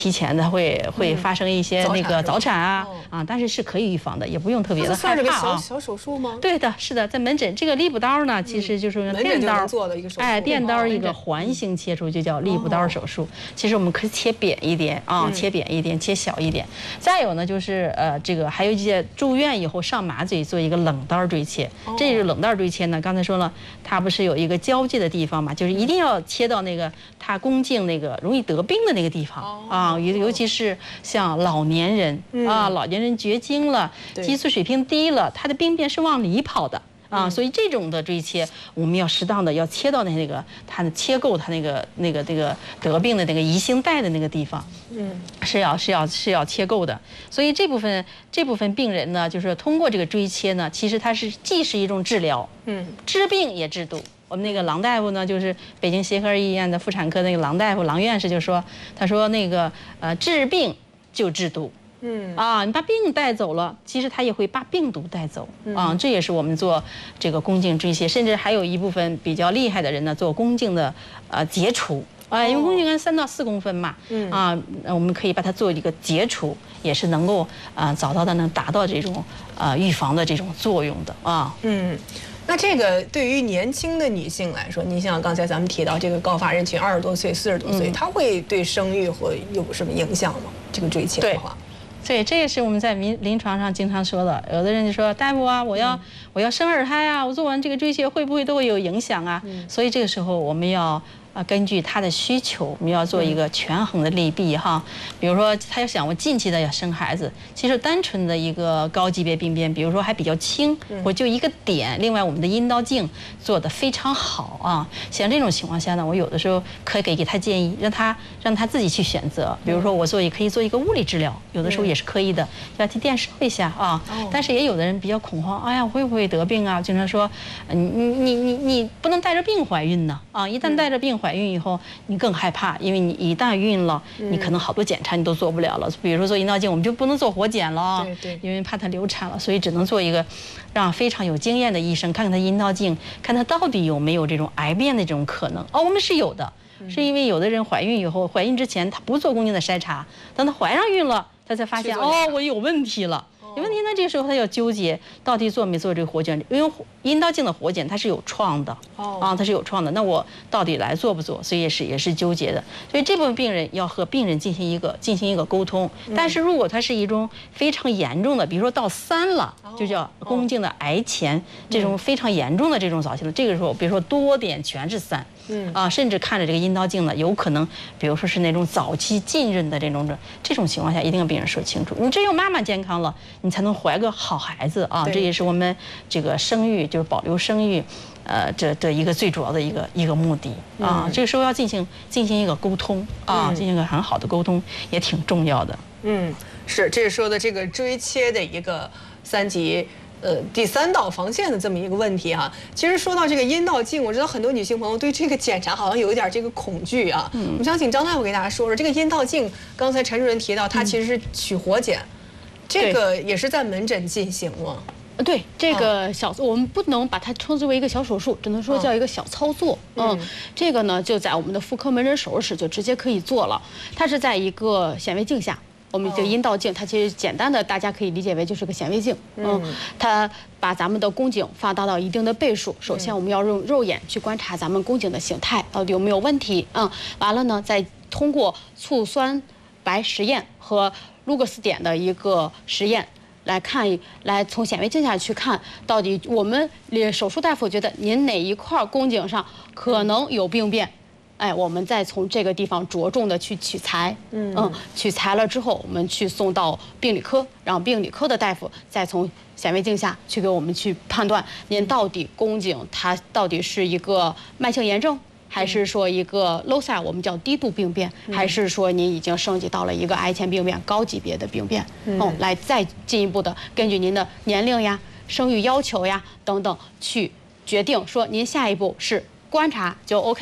提前的会发生一些那个早产啊，但是是可以预防的，也不用特别的害怕啊。 小手术吗？ 对的，是的，在门诊这个利补刀呢，其实就是用电刀做的一个手术， 哎，电刀一个环形切除就叫利补刀手术。其实我们可以切扁一点啊，切扁一点，切小一点。再有呢，就是这个还有一些住院以后上麻醉做一个冷刀锥切。这是冷刀锥切呢，刚才说了，它不是有一个交界的地方嘛，就是一定要切到那个它宫颈那个容易得病的那个地方啊，尤其是像老年人啊，老年人绝经了，激素水平低了，他的病变是往里跑的。啊，所以这种的锥切，我们要适当的要切到那个它的切够它那个得病的那个移行带的那个地方，是要切够的。所以这部分病人呢，就是通过这个锥切呢，其实它既是一种治疗，治病也治毒。我们那个郎大夫呢，就是北京协和医院的妇产科那个郎大夫郎院士就说，他说那个治病就治毒。你把病带走了，其实它也会把病毒带走啊。这也是我们做这个宫颈锥切，甚至还有一部分比较厉害的人呢，做宫颈的截除啊，因为宫颈干3到4公分嘛，我们可以把它做一个截除，也是能够早到的能达到这种预防的这种作用的啊。 那这个对于年轻的女性来说，你像刚才咱们提到这个高发人群，20多岁、40多岁，它会对生育会有什么影响吗？这个锥切的话？ 对，这也是我们在临床上经常说的。有的人就说，大夫啊，我要生二胎啊，我做完这个锥切会不会都会有影响啊？所以这个时候我们要根据他的需求，我们要做一个权衡的利弊哈。比如说，他要想我近期的要生孩子，其实单纯的一个高级别病变，比如说还比较轻，我就一个点。另外，我们的阴道镜做得非常好啊。像这种情况下呢，我有的时候可以给他建议，让他自己去选择。比如说，我可以做一个物理治疗，有的时候也是可以的，要去电烧一下啊。但是也有的人比较恐慌，哎呀，会不会得病啊？经常说，你不能带着病怀孕呢啊！一旦带着病怀孕以后，你更害怕，因为你一旦孕了，你可能好多检查你都做不了了。比如说做阴道镜，我们就不能做活检了，因为怕它流产了，所以只能做一个让非常有经验的医生看看他阴道镜，看他到底有没有这种癌变的这种可能。我们是有的，是因为有的人怀孕以后，怀孕之前他不做宫颈的筛查，等他怀上孕了，他才发现我有问题了。有问题呢，这个时候他要纠结到底做没做这个活检，因为阴道镜的活检它是有创的它是有创的，那我到底来做不做？所以也是纠结的。所以这部分病人要和病人进行一个沟通。但是如果它是一种非常严重的，比如说到3了，就叫宫颈的癌前这种非常严重的这种早期的，这个时候比如说多点全是3。甚至看着这个阴道镜呢，有可能，比如说是那种早期浸润的这种情况下，一定要跟人说清楚。你只有妈妈健康了，你才能怀个好孩子啊！这也是我们这个生育，就是保留生育，这一个最主要的一个目的啊。这个时候要进行一个沟通啊，进行一个很好的沟通，也挺重要的。 是，这是说的这个锥切的一个3级。第3道防线的这么一个问题哈。其实说到这个阴道镜，我知道很多女性朋友对这个检查好像有一点这个恐惧啊。我们想请张大夫给大家说说这个阴道镜。刚才陈主任提到，它其实是取活检，这个也是在门诊进行吗？ 对，这个我们不能把它称之为一个小手术，只能说叫一个小操作。这个呢就在我们的妇科门诊手术室就直接可以做了。它是在一个显微镜下。我们这个阴道镜，它其实简单的，大家可以理解为就是个显微镜。它把咱们的宫颈放大到一定的倍数。首先，我们要用肉眼去观察咱们宫颈的形态到底有没有问题。完了呢，再通过醋酸白实验和卢格斯点的一个实验来从显微镜下去看，到底我们手术大夫觉得您哪一块宫颈上可能有病变。我们再从这个地方着重的去取材，取材了之后，我们去送到病理科，让病理科的大夫再从显微镜下去给我们去判断您到底宫颈它到底是一个慢性炎症，还是说一个 loci 我们叫低度病变，还是说您已经升级到了一个癌前病变高级别的病变，来再进一步的根据您的年龄呀、生育要求呀等等去决定说您下一步是观察就 OK 了。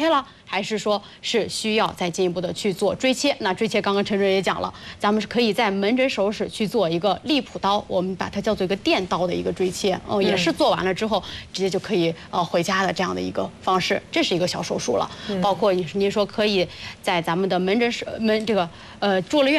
还是说是需要再进一步的去做椎切？那椎切刚刚陈主任也讲了，咱们是可以在门诊手室去做一个利普刀，我们把它叫做一个电刀的一个椎切，也是做完了之后直接就可以回家的这样的一个方式，这是一个小手术了。包括您说可以在咱们的门诊住了院。